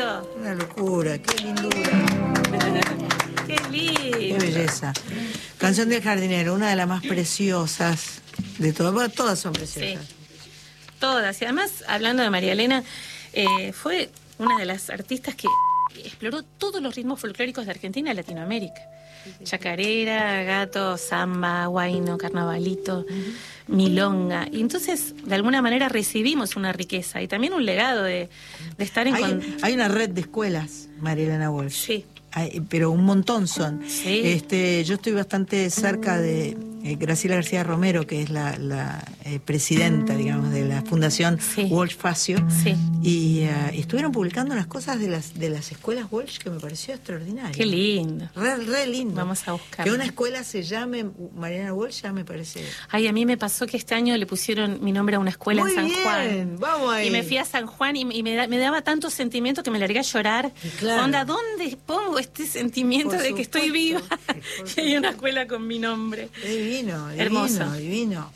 Claro. Una locura, qué lindura. Qué lindo. Qué belleza. Canción del jardinero, una de las más preciosas de todas. Bueno, todas son preciosas. Sí, todas. Y además, hablando de María Elena, fue una de las artistas que exploró todos los ritmos folclóricos de Argentina y Latinoamérica. Chacarera, gato, samba, huayno, carnavalito, milonga. Y entonces, de alguna manera, recibimos una riqueza y también un legado de estar en... Hay una red de escuelas, María Elena Walsh. Sí. Pero un montón son. Sí. Yo estoy bastante cerca de Graciela García Romero, que es la presidenta, digamos, de la Fundación Walsh Facio. Sí. Y estuvieron publicando unas cosas de las escuelas Walsh que me pareció extraordinario. Qué lindo. Re lindo. Vamos a buscar. Que una escuela se llame Mariana Walsh ya me parece. Ay, a mí me pasó que este año le pusieron mi nombre a una escuela Muy en San bien, Juan. Vamos ahí. Y me fui a San Juan y me daba tanto sentimiento que me largué a llorar. Claro. Onda, ¿dónde pongo este sentimiento Por de que estoy viva? supuesto. Y hay una escuela con mi nombre. Divino, Hermoso. divino.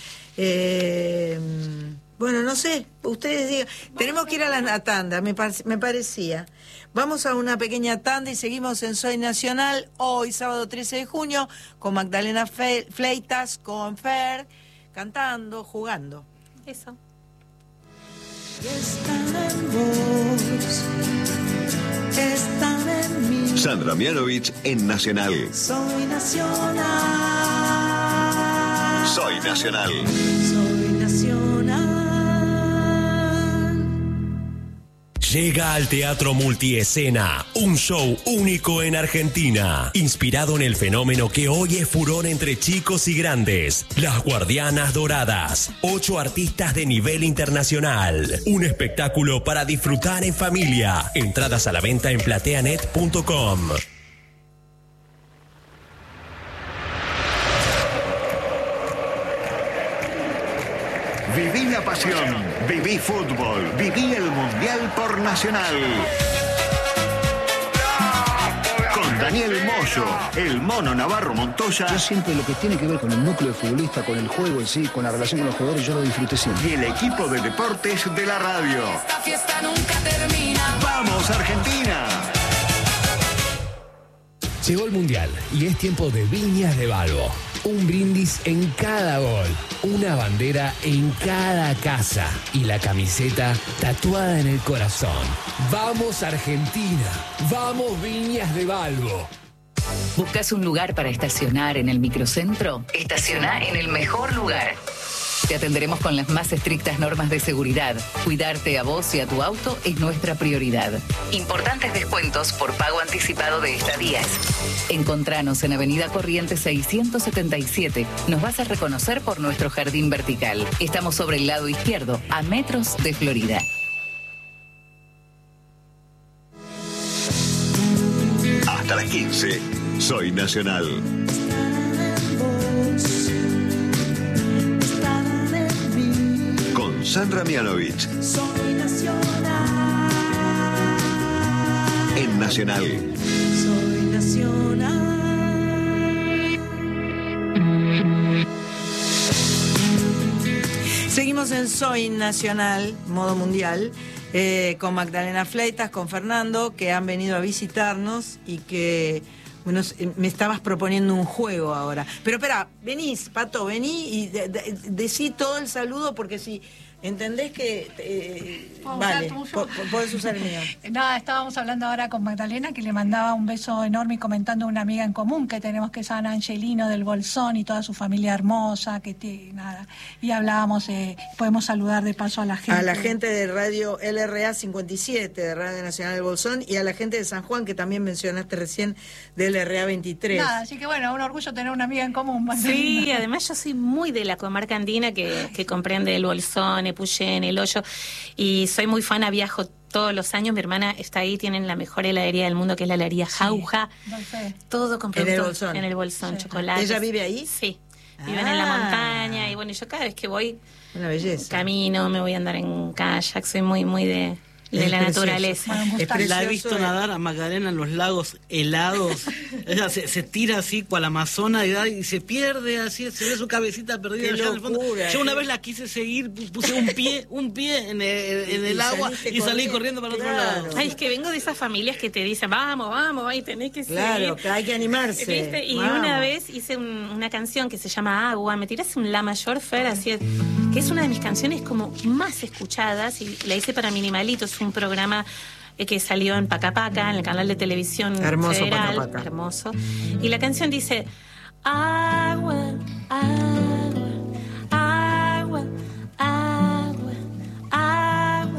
Bueno, no sé, ustedes digan. Tenemos que ir a la tanda, me parecía. Vamos a una pequeña tanda y seguimos en Soy Nacional, hoy sábado 13 de junio, con Magdalena Fleitas, con Fer, cantando, jugando. Eso. Están en vos, están en mí. Sandra Mianovich en Nacional. Soy nacional. Soy Nacional. Soy nacional. Llega al Teatro Multiescena, un show único en Argentina, inspirado en el fenómeno que hoy es furor entre chicos y grandes, Las Guardianas Doradas, 8 artistas de nivel internacional, un espectáculo para disfrutar en familia, entradas a la venta en plateanet.com. Viví la pasión, viví fútbol, viví el Mundial por Nacional. Con Daniel Moyo, el Mono Navarro Montoya. Yo siempre lo que tiene que ver con el núcleo de futbolista, con el juego en sí, con la relación con los jugadores, yo lo disfruté siempre. Y el equipo de deportes de la radio. Esta fiesta nunca termina. ¡Vamos, Argentina! Llegó el Mundial y es tiempo de Viñas de Balbo. Un brindis en cada gol, una bandera en cada casa y la camiseta tatuada en el corazón. ¡Vamos Argentina! ¡Vamos Viñas de Balbo! ¿Buscas un lugar para estacionar en el microcentro? Estaciona en el mejor lugar. Te atenderemos con las más estrictas normas de seguridad. Cuidarte a vos y a tu auto es nuestra prioridad. Importantes descuentos por pago anticipado de estadías. Encontranos en Avenida Corrientes 677. Nos vas a reconocer por nuestro jardín vertical. Estamos sobre el lado izquierdo, a metros de Florida. Hasta las 15, Soy Nacional. Con Sandra Mianovich. Soy nacional. En Nacional. Soy nacional. Seguimos en Soy Nacional, modo mundial, con Magdalena Fleitas, con Fernando, que han venido a visitarnos y que... Bueno, me estabas proponiendo un juego ahora. Pero espera, venís, Pato, vení y decí todo el saludo porque si entendés que... vale, podés usar el mío. Nada, estábamos hablando ahora con Magdalena, que le mandaba un beso enorme y comentando una amiga en común que tenemos, que es Ana Angelino del Bolsón y toda su familia hermosa, nada. Y hablábamos, podemos saludar de paso a la gente. A la gente de Radio LRA 57, de Radio Nacional del Bolsón, y a la gente de San Juan, que también mencionaste recién, de LRA 23. Nada, así que bueno, un orgullo tener una amiga en común. Magdalena. Sí, además yo soy muy de la comarca andina que comprende el Bolsón, Epuyén, El Hoyo, y soy muy fan, viajo todos los años. Mi hermana está ahí, tienen la mejor heladería del mundo, que es la heladería Jauja. Todo con productos en el Bolsón, chocolate. ¿Ella vive ahí? Sí, viven en la montaña, y bueno, yo cada vez que voy, una belleza. Camino, me voy a andar en kayak, soy muy de de la precioso. naturaleza. Bueno, un Es gustazo. La he precioso. visto nadar a Magdalena en los lagos helados. Ella se tira así cual Amazona y se pierde así, se ve su cabecita perdida Qué allá en el fondo. locura, Yo una vez la quise seguir, puse un pie en el Y agua saliste y salí corriendo para el otro claro. lado. Ay, es que vengo de esas familias que te dicen, vamos, ahí tenés que Claro, seguir. que hay que animarse. ¿Viste? Y Vamos. una vez hice una canción que se llama Agua, me tirás un La Mayor Fer, así es, que es una de mis canciones como más escuchadas, y la hice para Minimalitos, un programa que salió en Paca Paca, en el canal de televisión Hermoso federal, Paca Paca. hermoso. Y la canción dice, agua, agua, agua, agua, agua,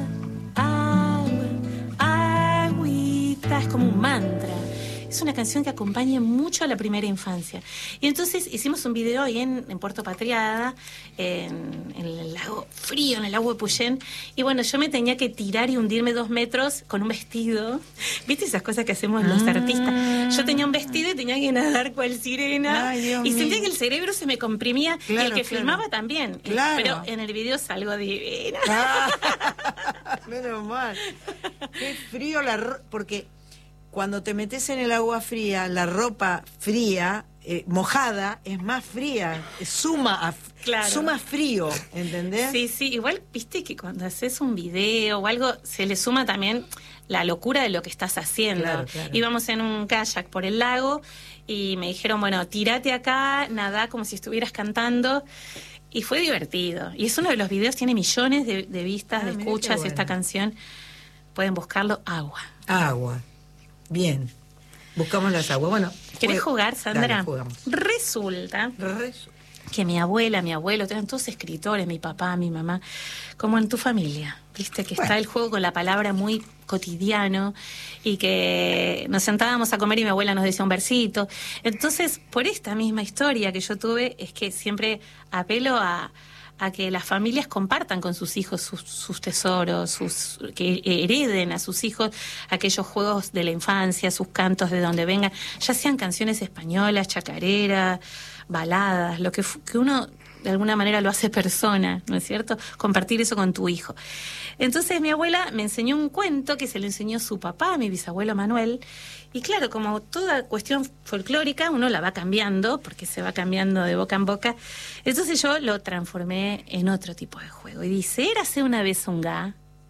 agua, agüita, es como un mantra. Es una canción que acompaña mucho a la primera infancia. Y entonces hicimos un video ahí en Puerto Patriada, en el lago frío, en el lago de Puyén. Y bueno, yo me tenía que tirar y hundirme 2 metros con un vestido. ¿Viste esas cosas que hacemos los artistas? Yo tenía un vestido y tenía que nadar cual sirena. Ay, Dios y sentía mío. que el cerebro se me comprimía. Y Claro, el que claro. filmaba también. Claro. Pero en el video salgo divina. Menos mal. Qué frío porque cuando te metes en el agua fría, la ropa fría, mojada, es más fría, suma frío, ¿entendés? Sí, igual viste que cuando haces un video o algo, se le suma también la locura de lo que estás haciendo. Claro. Íbamos en un kayak por el lago y me dijeron, bueno, tírate acá, nadá como si estuvieras cantando. Y fue divertido. Y es uno de los videos, tiene millones de vistas, de mira escuchas, qué bueno. esta canción. Pueden buscarlo, Agua. Agua. Bien. Buscamos las aguas. Bueno. ¿Querés jugar, Sandra? Dale, jugamos. Resulta que mi abuela, mi abuelo, eran todos escritores, mi papá, mi mamá, como en tu familia, viste que está el juego con la palabra muy cotidiano y que nos sentábamos a comer y mi abuela nos decía un versito. Entonces, por esta misma historia que yo tuve, es que siempre apelo a que las familias compartan con sus hijos sus tesoros, que hereden a sus hijos aquellos juegos de la infancia, sus cantos de donde vengan, ya sean canciones españolas, chacareras, baladas, lo que uno de alguna manera lo hace persona, ¿no es cierto? Compartir eso con tu hijo. Entonces mi abuela me enseñó un cuento que se lo enseñó su papá, mi bisabuelo Manuel, y claro, como toda cuestión folclórica, uno la va cambiando, porque se va cambiando de boca en boca, entonces yo lo transformé en otro tipo de juego. Y dice, érase una vez un ga.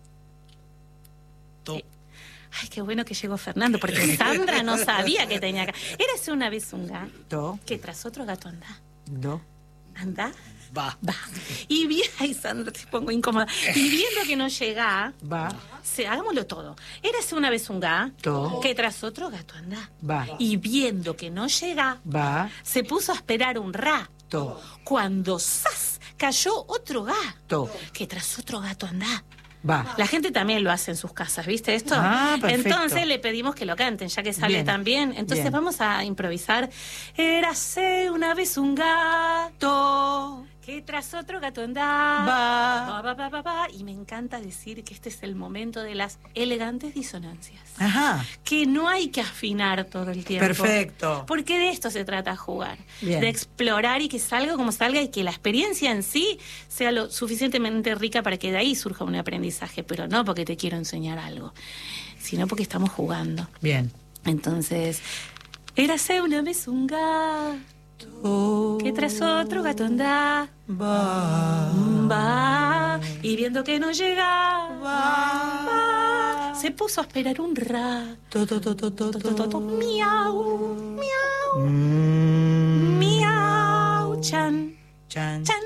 Ay, qué bueno que llegó Fernando, porque Sandra no sabía que tenía acá. Érase una vez un gato que tras otro gato anda. ¿Anda? Va. Y bien, ay, Sandra, te pongo incómoda. Y viendo que no llega, Va. hagámoslo todo. Érase una vez un gato que tras otro gato anda. Va. Y viendo que no llega, Va. se puso a esperar un rato. Cuando ¡zas! Cayó otro gato que tras otro gato anda. Va. La gente también lo hace en sus casas, ¿viste esto? Ah, perfecto. Entonces le pedimos que lo canten, ya que sale Bien. tan bien. Entonces Bien. vamos a improvisar. Érase una vez un gato que tras otro gato andaba. Va. Y me encanta decir que este es el momento de las elegantes disonancias. Ajá. Que no hay que afinar todo el tiempo. Perfecto. Porque de esto se trata jugar. Bien. De explorar y que salga como salga y que la experiencia en sí sea lo suficientemente rica para que de ahí surja un aprendizaje. Pero no porque te quiero enseñar algo, sino porque estamos jugando. Bien. Entonces, érase una vez un gato que tras otro gato andaba. Va. Y viendo que no llegaba, se puso a esperar un rato. Miau, miau, miau, chan, Chan. chan.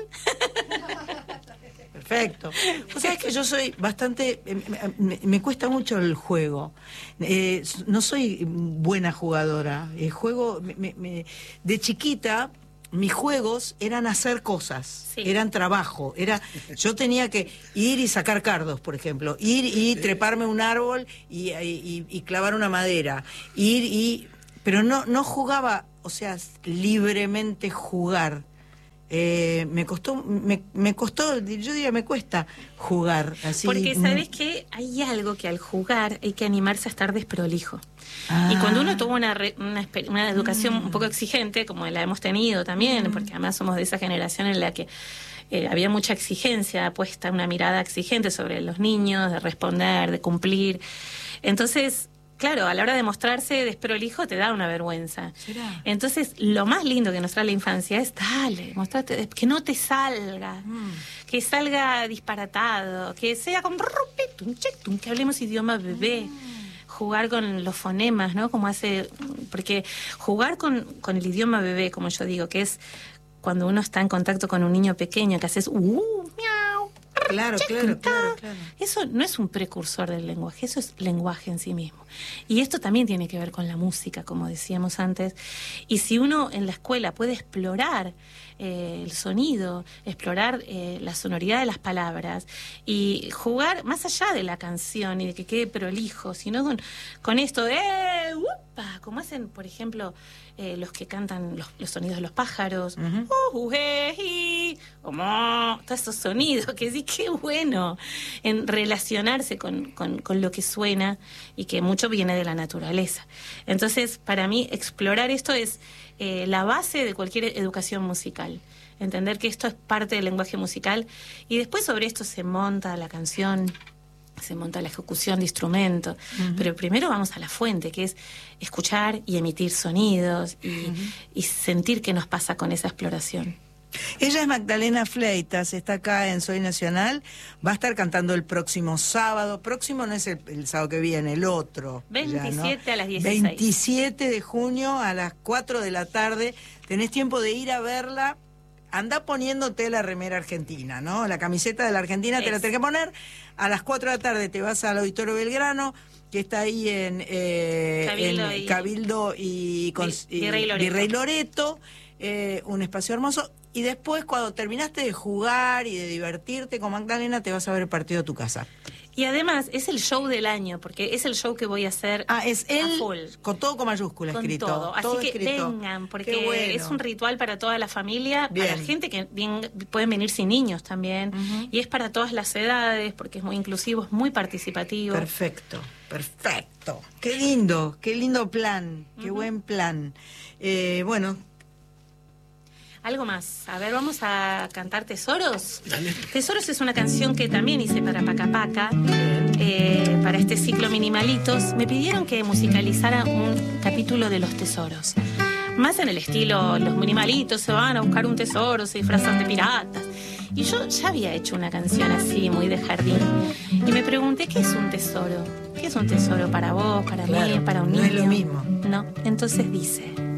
Perfecto. O sea, es que yo soy bastante... me cuesta mucho el juego. No soy buena jugadora. Juego... de chiquita, mis juegos eran hacer cosas. Sí. Eran trabajo. Yo tenía que ir y sacar cardos, por ejemplo. Ir y treparme un árbol y clavar una madera. Pero no jugaba, o sea, libremente jugar. Me costó, yo diría, me cuesta jugar así. Porque sabes que hay algo que al jugar hay que animarse a estar desprolijo. Ah. Y cuando uno tuvo una educación un poco exigente, como la hemos tenido también, porque además somos de esa generación en la que había mucha exigencia puesta, una mirada exigente sobre los niños, de responder, de cumplir. Entonces, claro, a la hora de mostrarse desprolijo te da una vergüenza. ¿Será? Entonces, lo más lindo que nos trae la infancia es, dale, mostrate, que no te salga, que salga disparatado, que sea como que hablemos idioma bebé. Jugar con los fonemas, ¿no? Como hace... Porque jugar con el idioma bebé, como yo digo, que es cuando uno está en contacto con un niño pequeño, que haces miau. Claro. Eso no es un precursor del lenguaje, eso es lenguaje en sí mismo. Y esto también tiene que ver con la música, como decíamos antes. Y si uno en la escuela puede explorar el sonido, explorar la sonoridad de las palabras y jugar más allá de la canción y de que quede prolijo, sino con esto de ¡upa! Como hacen, por ejemplo, los que cantan los sonidos de los pájaros, todos esos sonidos, que sí, qué bueno, en relacionarse con lo que suena y que mucho viene de la naturaleza. Entonces, para mí, explorar esto es la base de cualquier educación musical. Entender que esto es parte del lenguaje musical y después sobre esto se monta la canción, se monta la ejecución de instrumentos, pero primero vamos a la fuente, que es escuchar y emitir sonidos y sentir qué nos pasa con esa exploración. Ella es Magdalena Fleitas, está acá en Soy Nacional, va a estar cantando el próximo sábado. Próximo no es el sábado que viene, el otro. 27 a las 16. 27 de junio a las 4 de la tarde. Tenés tiempo de ir a verla. Andá poniéndote la remera argentina, ¿no? La camiseta de la Argentina te la tenés que poner. A las 4 de la tarde te vas al Auditorio Belgrano, que está ahí en Cabildo y Virrey Loreto. Un espacio hermoso. Y después, cuando terminaste de jugar y de divertirte con Magdalena, te vas a ver el partido a tu casa. Y además, es el show del año, porque es el show que voy a hacer es a full. Con todo con mayúscula con escrito. Todo. Así que escrito. vengan, porque bueno. es un ritual para toda la familia, Bien. para gente que pueden venir sin niños también. Y es para todas las edades, porque es muy inclusivo, es muy participativo. Perfecto. Qué lindo plan, qué buen plan. Bueno... Algo más. A ver, vamos a cantar Tesoros. Dale. Tesoros es una canción que también hice para Paca Paca, para este ciclo Minimalitos. Me pidieron que musicalizara un capítulo de los tesoros. Más en el estilo, los minimalitos se van a buscar un tesoro, se disfrazan de piratas. Y yo ya había hecho una canción así, muy de jardín. Y me pregunté, ¿qué es un tesoro? ¿Qué es un tesoro para vos, para mí, para un niño? No es lo mismo. No, entonces dice...